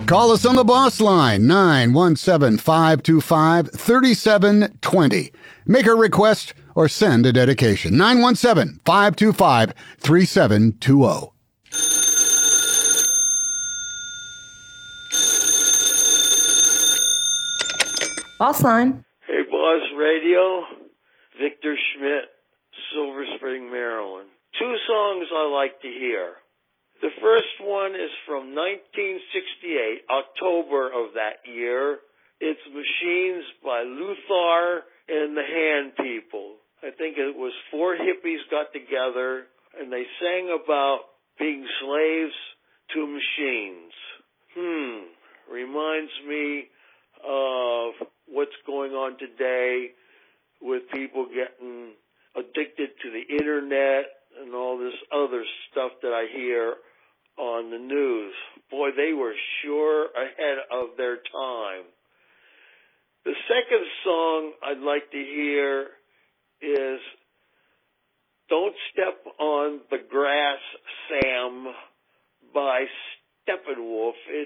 Call us on the boss line, 917-525-3720. Make a request or send a dedication, 917-525-3720. Boss line. Hey, Boss Radio. Victor Schmidt, Silver Spring, Maryland. Two songs I like to hear. The first one is from 1968, October of that year. It's Machines by Luthor and the Hand People. I think it was four hippies got together and they sang about being slaves to machines. Reminds me of what's going on today with people getting addicted to the internet and all this other stuff that I hear on the news. Boy, they were sure ahead of their time. The second song I'd like to hear is Don't Step on the Grass